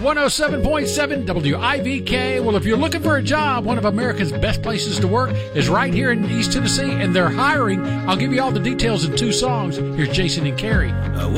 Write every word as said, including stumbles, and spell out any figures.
one oh seven point seven W I V K. Well, if you're looking for a job, one of America's best places to work is right here in East Tennessee, and they're hiring. I'll give you all the details in two songs. Here's Jason and Carrie. I